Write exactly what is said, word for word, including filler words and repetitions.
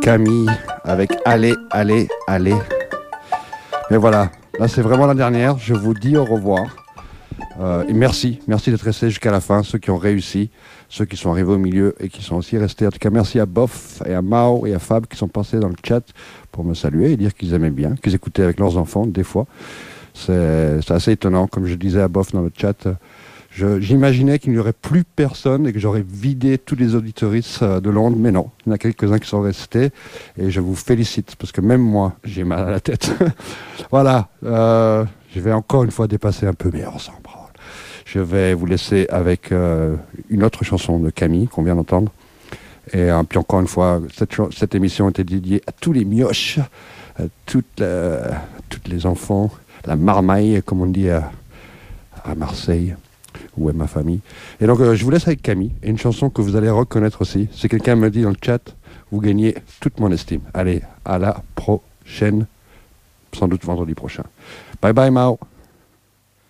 Camille avec Allez, allez, allez. Mais voilà, là c'est vraiment la dernière. Je vous dis au revoir. Euh, et merci, merci d'être restés jusqu'à la fin, ceux qui ont réussi, ceux qui sont arrivés au milieu et qui sont aussi restés. En tout cas, merci à Bof et à Mao et à Fab qui sont passés dans le chat pour me saluer et dire qu'ils aimaient bien, qu'ils écoutaient avec leurs enfants des fois. C'est, c'est assez étonnant, comme je disais à Bof dans le chat. Je, j'imaginais qu'il n'y aurait plus personne et que j'aurais vidé tous les auditoristes de Londres, mais non, il y en a quelques-uns qui sont restés et je vous félicite parce que même moi, j'ai mal à la tête. Voilà, euh, je vais encore une fois dépasser un peu, mais on s'en branle. Je vais vous laisser avec euh, une autre chanson de Camille qu'on vient d'entendre. Et euh, puis encore une fois, cette, cette émission était dédiée à tous les mioches, à toutes, la, toutes les enfants, la marmaille, comme on dit à, à Marseille. Où est ma famille. Et donc, euh, je vous laisse avec Camille, et une chanson que vous allez reconnaître aussi. Si quelqu'un me dit dans le chat, vous gagnez toute mon estime. Allez, à la prochaine, sans doute vendredi prochain. Bye bye, Mao.